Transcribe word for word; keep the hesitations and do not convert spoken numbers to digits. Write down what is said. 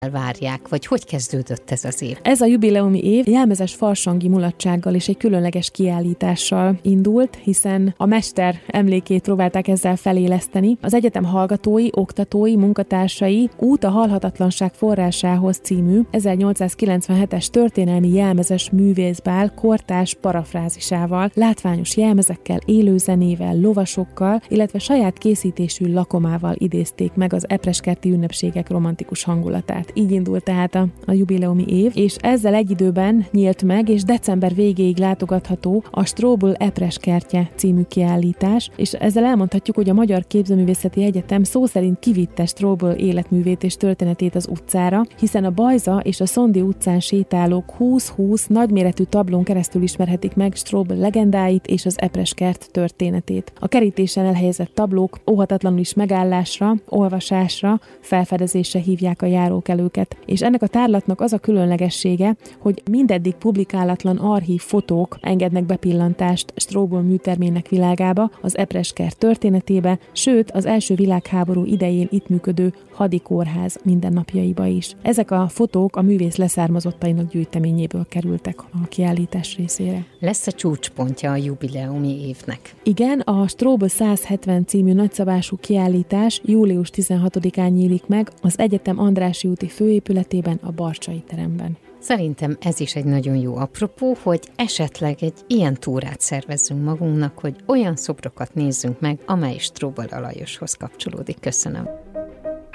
várják, vagy hogy kezdődött ez az év? Ez a jubileumi év jelmezes farsangi mulatsággal és egy különleges kiállítással indult, hiszen a mester emlékét próbálták ezzel feléleszteni. Az egyetem hallgatói, oktatói, munkatársai Út a halhatatlanság forrásához című ezernyolcszázkilencvenhetes történelmi jelmezes művészbál kortárs parafrázisával, látványos jelmezekkel, élőzenével, lovasokkal, illetve saját készítésű lakomával idézték meg az epreskerti ünnepségek romantikus hangulatát. Így indult tehát a, a jubileumi év, és ezzel egy időben nyílt meg, és december végéig látogatható a Strobl Epreskertje című kiállítás, és ezzel elmondhatjuk, hogy a Magyar Képzőművészeti Egyetem szó szerint kivitte Strobl életművét és történetét az utcára, hiszen a Bajza és a Szondi utcán sétálók húsz-húsz nagyméretű tablón keresztül ismerhetik meg Strobl legendáit és az Epreskert történetét. A kerítésen elhelyezett tablók óhatatlanul is megállásra, olvasásra, felfedezésre hívják a járókelőket. És ennek a tárlatnak az a különlegessége, hogy mindeddig publikálatlan archív fotók engednek bepillantást Strobl műtermének világába, az Epreskert történetébe, sőt az első világháború idején itt működő hadikórház mindennapjaiba is. Ezek a fotók a művész leszármazottainak gyűjteményéből kerültek a kiállítás részére. Lesz a csúcspontja a jubileumi évnek? Igen, a Strobl száz hetven című nagyszabású kiállítás július tizenhatodikán nyílik meg az egyetem Andrássy úti főépületében, a Barcsay teremben. Szerintem ez is egy nagyon jó apropó, hogy esetleg egy ilyen túrát szervezzünk magunknak, hogy olyan szobrokat nézzünk meg, amely Strobl Alajoshoz kapcsolódik. Köszönöm.